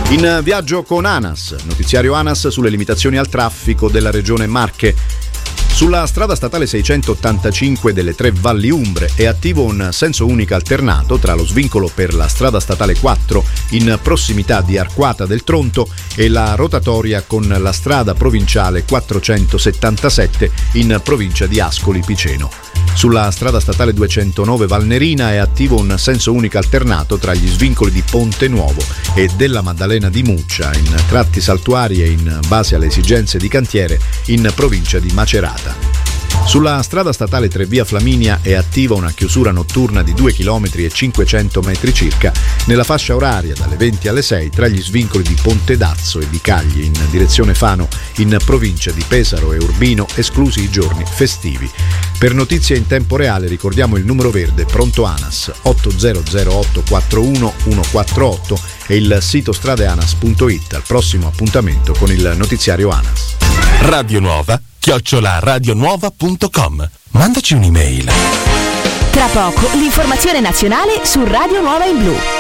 In viaggio con ANAS, notiziario ANAS sulle limitazioni al traffico della regione Marche. Sulla strada statale 685 delle Tre Valli Umbre è attivo un senso unico alternato tra lo svincolo per la strada statale 4 in prossimità di Arquata del Tronto e la rotatoria con la strada provinciale 477 in provincia di Ascoli Piceno. Sulla strada statale 209 Valnerina è attivo un senso unico alternato tra gli svincoli di Ponte Nuovo e della Maddalena di Muccia in tratti saltuari e in base alle esigenze di cantiere in provincia di Macerata. Sulla strada statale 3 via Flaminia è attiva una chiusura notturna di 2 km e 500 metri circa nella fascia oraria dalle 20 alle 6 tra gli svincoli di Ponte d'Azzo e di Cagli in direzione Fano in provincia di Pesaro e Urbino, esclusi i giorni festivi. Per notizie in tempo reale ricordiamo il numero verde pronto ANAS 8008 41 148 e il sito stradeanas.it. Al prossimo appuntamento con il notiziario ANAS. Radio Nuova @radionuova.com. Mandaci un'email. Tra poco l'informazione nazionale su Radio Nuova in Blu.